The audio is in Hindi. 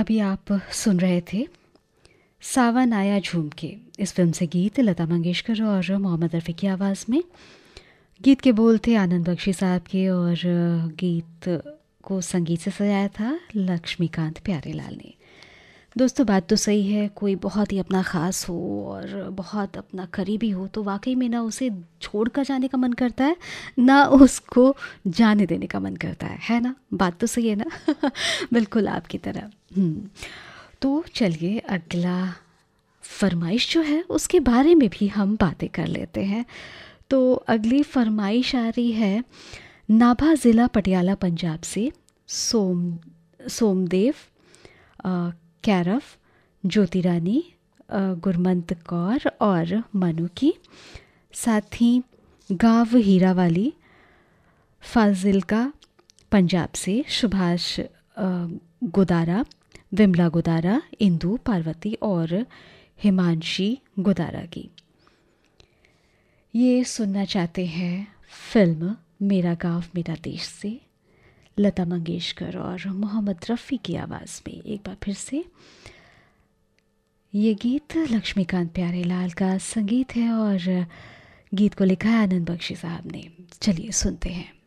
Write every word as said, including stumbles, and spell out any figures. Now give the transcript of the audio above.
अभी आप सुन रहे थे सावन आया झूम के, इस फिल्म से गीत लता मंगेशकर और मोहम्मद रफ़ी की आवाज़ में। गीत के बोल थे आनंद बख्शी साहब के और गीत को संगीत से सजाया था लक्ष्मीकांत प्यारेलाल ने। दोस्तों, बात तो सही है, कोई बहुत ही अपना ख़ास हो और बहुत अपना करीबी हो तो वाकई में ना उसे छोड़ कर जाने का मन करता है, ना उसको जाने देने का मन करता है, है ना? बात तो सही है ना? बिल्कुल आपकी तरह। हम्म, तो चलिए अगला फरमाइश जो है उसके बारे में भी हम बातें कर लेते हैं। तो अगली फरमाइश आ रही है नाभा ज़िला पटियाला पंजाब से सोम सोमदेव अ, कैरफ, ज्योति रानी, अ, गुरमंत कौर और मनु की, साथ ही गाँव हीरावाली फाजिल्का पंजाब से सुभाष अ, गोदारा, विमला गोदारा, इंदु पार्वती और हिमांशी गोदारा की। ये सुनना चाहते हैं फिल्म मेरा गाँव मेरा देश से लता मंगेशकर और मोहम्मद रफ़ी की आवाज़ में। एक बार फिर से ये गीत लक्ष्मीकांत प्यारेलाल का संगीत है और गीत को लिखा है आनंद बख्शी साहब ने। चलिए सुनते हैं।